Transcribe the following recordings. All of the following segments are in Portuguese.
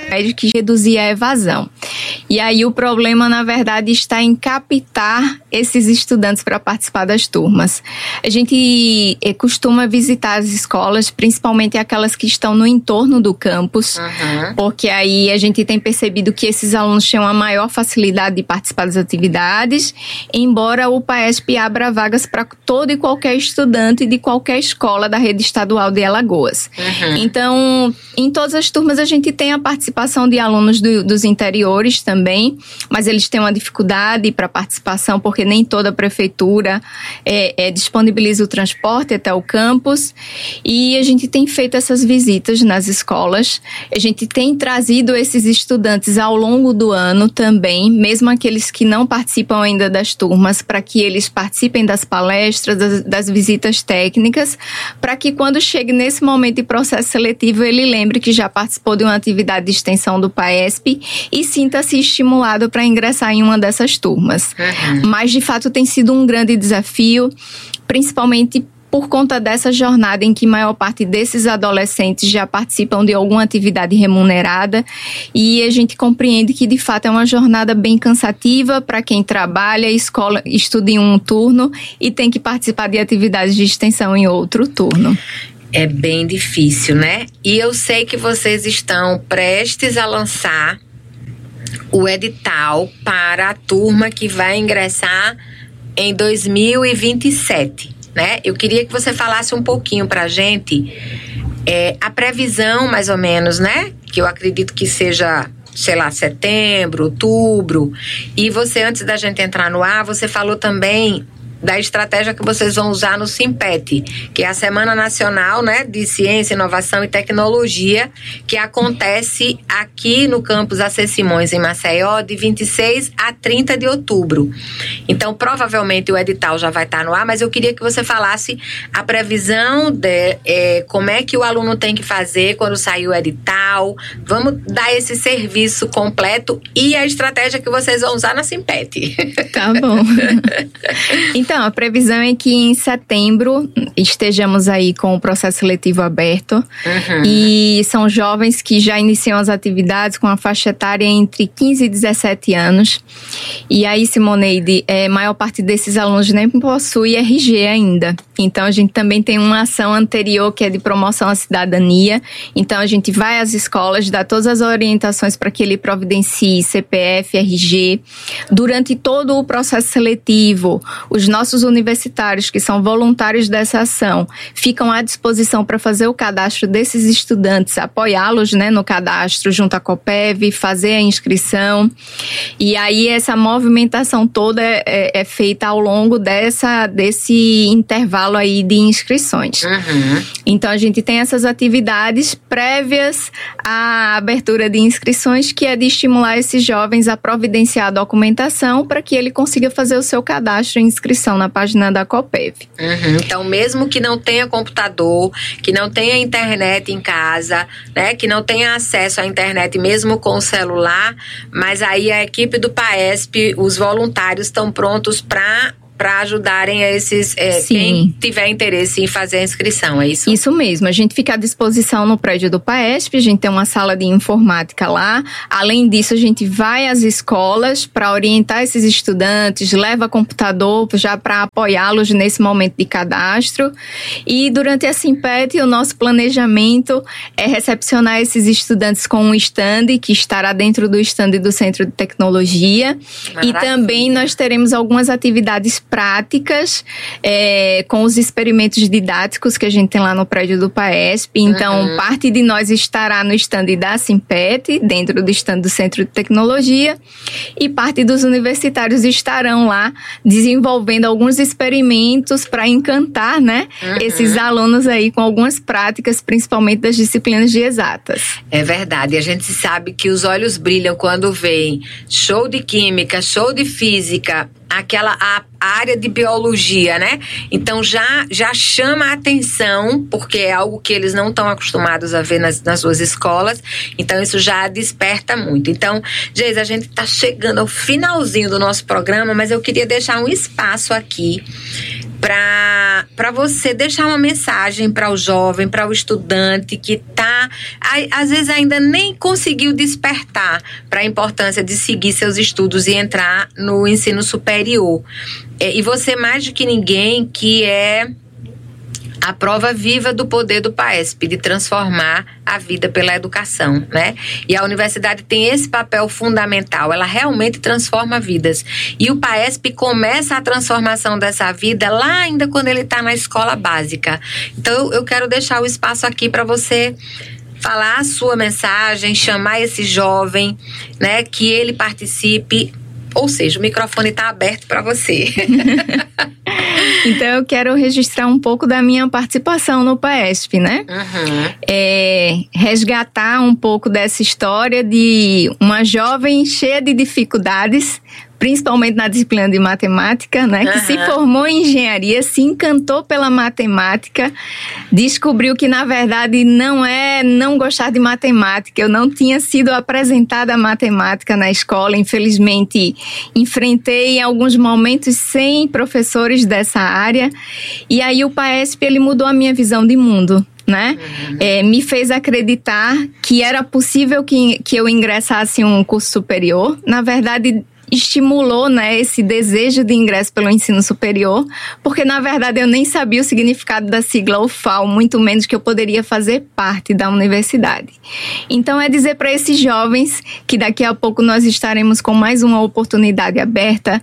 que reduzir a evasão. E aí o problema, na verdade, está em captar esses estudantes para participar das turmas. A gente costuma visitar as escolas, principalmente aquelas que estão no entorno do campus, porque aí a gente tem percebido que esses alunos têm uma maior facilidade de participar das atividades, embora o PAESP abra vagas para todo e qualquer estudante de qualquer escola da rede estadual de Alagoas. Então, em todas as turmas a gente tem a participação de alunos dos interiores também, mas eles têm uma dificuldade para participação porque nem toda a prefeitura disponibiliza o transporte até o campus, e a gente tem feito essas visitas nas escolas. A gente tem trazido esses estudantes ao longo do ano também, mesmo aqueles que não participam ainda das turmas, para que eles participem das palestras, das visitas técnicas, para que quando chegue nesse momento de processo seletivo ele lembre que já participou de uma atividade de extensão do PAESP e sinta-se estimulado para ingressar em uma dessas turmas. Mas de fato tem sido um grande desafio, principalmente por conta dessa jornada em que a maior parte desses adolescentes já participam de alguma atividade remunerada, e a gente compreende que de fato é uma jornada bem cansativa para quem trabalha, estuda em um turno e tem que participar de atividades de extensão em outro turno. É bem difícil, né? E eu sei que vocês estão prestes a lançar o edital para a turma que vai ingressar em 2027, né? Eu queria que você falasse um pouquinho pra gente a previsão, mais ou menos, né? Que eu acredito que seja, sei lá, setembro, outubro. E você, antes da gente entrar no ar, você falou também da estratégia que vocês vão usar no SIMPET, que é a Semana Nacional, né, de Ciência, Inovação e Tecnologia, que acontece aqui no campus AC Simões, em Maceió, de 26 a 30 de outubro. Então, provavelmente o edital já vai estar no ar, mas eu queria que você falasse a previsão de como é que o aluno tem que fazer quando sair o edital. Vamos dar esse serviço completo e a estratégia que vocês vão usar na SIMPET. Tá bom. Então, a previsão é que em setembro estejamos aí com o processo seletivo aberto. E são jovens que já iniciam as atividades com a faixa etária entre 15 e 17 anos. E aí, Simoneide, a maior parte desses alunos nem possui RG ainda. Então, a gente também tem uma ação anterior que é de promoção à cidadania. Então, a gente vai às escolas, dá todas as orientações para que ele providencie CPF, RG. Durante todo o processo seletivo, os nossos universitários, que são voluntários dessa ação, ficam à disposição para fazer o cadastro desses estudantes, apoiá-los, né, no cadastro junto à Copeve, fazer a inscrição. E aí essa movimentação toda é feita ao longo desse intervalo aí de inscrições. Então a gente tem essas atividades prévias à abertura de inscrições, que é de estimular esses jovens a providenciar a documentação para que ele consiga fazer o seu cadastro e inscrição na página da Copeve. Então, mesmo que não tenha computador, que não tenha internet em casa, né, que não tenha acesso à internet mesmo com o celular, mas aí a equipe do PAESP, os voluntários estão prontos para ajudarem a esses, quem tiver interesse em fazer a inscrição, é isso? Isso mesmo, a gente fica à disposição no prédio do PAESP, a gente tem uma sala de informática lá. Além disso, a gente vai às escolas para orientar esses estudantes, leva computador já para apoiá-los nesse momento de cadastro. E durante a SIMPET, o nosso planejamento é recepcionar esses estudantes com um stand que estará dentro do stand do Centro de Tecnologia. Maravilha. E também nós teremos algumas atividades práticas com os experimentos didáticos que a gente tem lá no prédio do PAESP. Então, parte de nós estará no stand da SIMPET, dentro do stand do Centro de Tecnologia, e parte dos universitários estarão lá desenvolvendo alguns experimentos para encantar, né, esses alunos aí com algumas práticas, principalmente das disciplinas de exatas. É verdade, a gente sabe que os olhos brilham quando veem show de química, show de física, a área de biologia, né? Então já chama a atenção, porque é algo que eles não estão acostumados a ver nas suas escolas. Então isso já desperta muito. Então, Geisa, a gente está chegando ao finalzinho do nosso programa, mas eu queria deixar um espaço aqui para você deixar uma mensagem para o jovem, para o estudante que está às vezes ainda nem conseguiu despertar para a importância de seguir seus estudos e entrar no ensino superior. E você, mais do que ninguém, que é a prova viva do poder do PAESP, de transformar a vida pela educação, né? E a universidade tem esse papel fundamental, ela realmente transforma vidas. E o PAESP começa a transformação dessa vida lá ainda quando ele está na escola básica. Então, eu quero deixar o espaço aqui para você falar a sua mensagem, chamar esse jovem, né? Que ele participe. Ou seja, o microfone está aberto para você. Então, eu quero registrar um pouco da minha participação no PAESP, né? Resgatar um pouco dessa história de uma jovem cheia de dificuldades, principalmente na disciplina de matemática, né? Que se formou em engenharia, se encantou pela matemática, descobriu que, na verdade, não é não gostar de matemática. Eu não tinha sido apresentada a matemática na escola, infelizmente, enfrentei alguns momentos sem professores dessa área, e aí o PAESP, ele mudou a minha visão de mundo, né? Me fez acreditar que era possível que eu ingressasse em um curso superior. Na verdade, estimulou, né, esse desejo de ingresso pelo ensino superior, porque na verdade eu nem sabia o significado da sigla UFAL, muito menos que eu poderia fazer parte da universidade. Então é dizer para esses jovens que daqui a pouco nós estaremos com mais uma oportunidade aberta,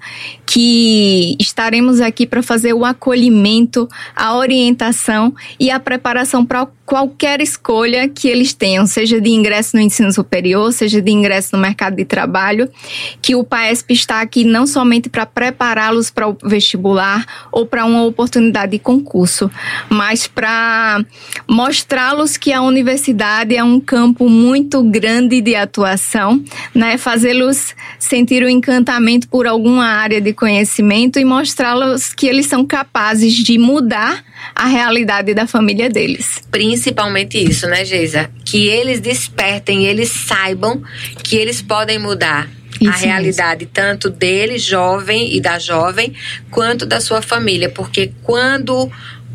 que estaremos aqui para fazer o acolhimento, a orientação e a preparação para qualquer escolha que eles tenham, seja de ingresso no ensino superior, seja de ingresso no mercado de trabalho, que o PAESP está aqui não somente para prepará-los para o vestibular ou para uma oportunidade de concurso, mas para mostrá-los que a universidade é um campo muito grande de atuação, né? Fazê-los sentir o encantamento por alguma área de conhecimento e mostrá-los que eles são capazes de mudar a realidade da família deles. Principalmente isso, né, Geisa? Que eles despertem, eles saibam que eles podem mudar a realidade tanto dele, jovem, e da jovem, quanto da sua família. Porque quando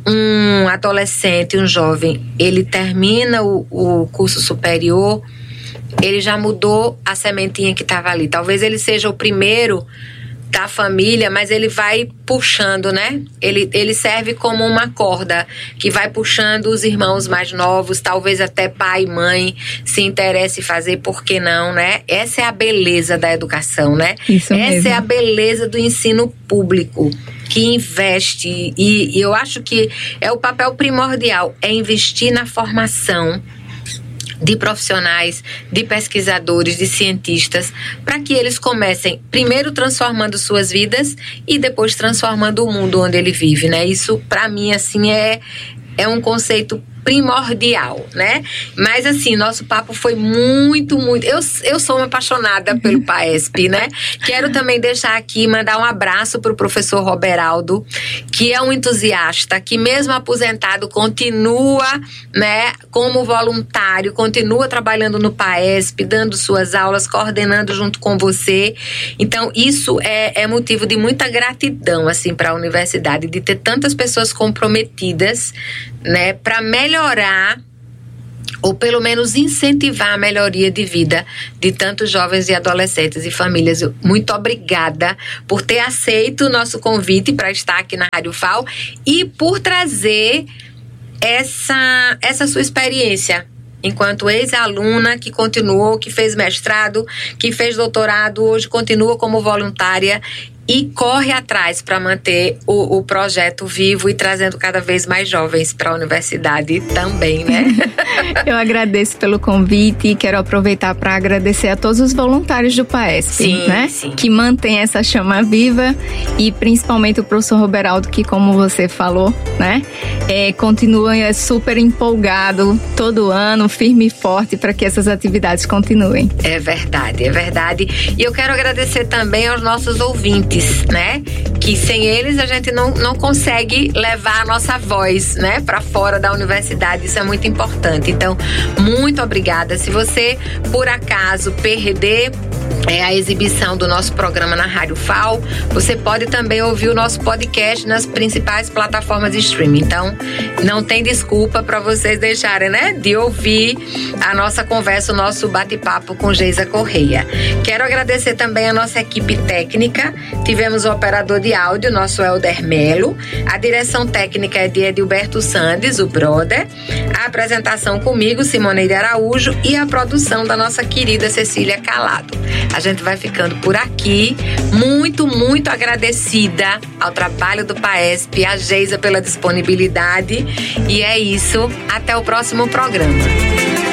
um adolescente, um jovem, ele termina o curso superior, ele já mudou a sementinha que estava ali. Talvez ele seja o primeiro da família, mas ele vai puxando, né? Ele serve como uma corda que vai puxando os irmãos mais novos, talvez até pai e mãe se interesse em fazer, por que não, né? Essa é a beleza da educação, né? Isso mesmo. Essa é a beleza do ensino público, que investe, e eu acho que é o papel primordial, é investir na formação de profissionais, de pesquisadores, de cientistas, para que eles comecem primeiro transformando suas vidas e depois transformando o mundo onde ele vive, né? Isso, para mim, assim, é um conceito primordial, né? Mas assim, nosso papo foi muito... Eu sou uma apaixonada pelo PAESP, né? Quero também deixar aqui, mandar um abraço para o professor Roberaldo, que é um entusiasta, que mesmo aposentado continua, né, como voluntário, continua trabalhando no PAESP, dando suas aulas, coordenando junto com você. Então, isso é motivo de muita gratidão, assim, para a universidade, de ter tantas pessoas comprometidas, né, para melhorar ou pelo menos incentivar a melhoria de vida de tantos jovens e adolescentes e famílias. Muito obrigada por ter aceito o nosso convite para estar aqui na Rádio FAO e por trazer essa sua experiência enquanto ex-aluna que continuou, que fez mestrado, que fez doutorado, hoje continua como voluntária e corre atrás para manter o projeto vivo e trazendo cada vez mais jovens para a universidade também, né? Eu agradeço pelo convite e quero aproveitar para agradecer a todos os voluntários do PAESP, né? Sim. Que mantém essa chama viva, e principalmente o professor Roberaldo, que, como você falou, né, continua super empolgado todo ano, firme e forte, para que essas atividades continuem. É verdade, é verdade. E eu quero agradecer também aos nossos ouvintes, né? Que sem eles a gente não consegue levar a nossa voz, né, para fora da universidade. Isso é muito importante. Então, muito obrigada. Se você, por acaso, perder a exibição do nosso programa na Rádio FAO, você pode também ouvir o nosso podcast nas principais plataformas de streaming. Então, não tem desculpa para vocês deixarem, né, de ouvir a nossa conversa, o nosso bate-papo com Geisa Correia. Quero agradecer também a nossa equipe técnica. Tivemos o operador de áudio, nosso Helder Melo. A direção técnica é de Edilberto Sandes, o brother. A apresentação comigo, Simoneide Araújo, e a produção da nossa querida Cecília Calado. A gente vai ficando por aqui, muito, muito agradecida ao trabalho do PAESP, a Geisa pela disponibilidade, e é isso, até o próximo programa.